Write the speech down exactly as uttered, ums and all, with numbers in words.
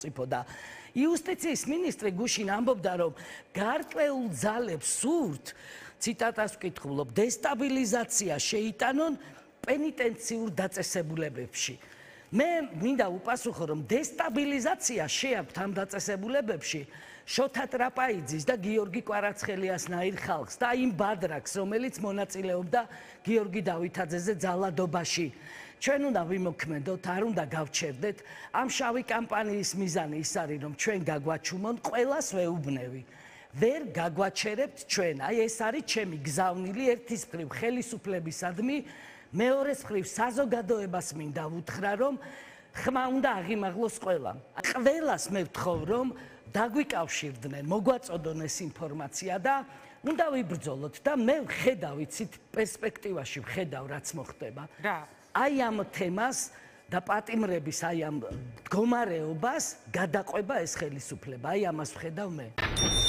წიფოდა. იუსტიციის მინისტრი გუშინ ამბობდა, რომ გარკვეულ ძალებს სურთ, ციტატას ვკითხულობ, დესტაბილიზაცია შეიტანონ პენიტენციურ დაწესებულებებში. მე მინდა უპასუხო, რომ დესტაბილიზაცია შეაქვთ ამ დაწესებულებებში შოთა ტრაპაიძის და გიორგი კვარაცხელიასნაირ ხალხს და იმ ბადრაკს, რომელიც მონაწილეობდა გიორგი დავითაძეზე ძალადობაში. ჩვენ უნდა ვიმოქმედოთ, არ უნდა გავჩერდეთ. ამ შავი კამპანიის მიზანი ის არის, რომ ჩვენ გაგვაჩუმონ, ყველას ვეუბნევი. ვერ გაგვაჩერებთ ჩვენ. აი ეს არის ჩემი გზავნილი ერთის მხრივ ხელისუფლებისადმი, მეორეს მხრივ საზოგადოებას მინდა ვუთხრა, რომ ხმა უნდა აღიმაღლოს ყველამ. ყველას მე ვთხოვ, რომ დაგვიკავშირდნენ, მოგვაწოდონ ეს ინფორმაცია და უნდა ვიბრძოლოთ და მე ვხედავ, იცით, პერსპექტივაში ვხედავ, რაც მოხდება. რა? აი ამ თემას და პატიმრების აი ამ მდგომარეობას გადაყვება ეს ხელისუფლება. აი ამას ვხედავ მე.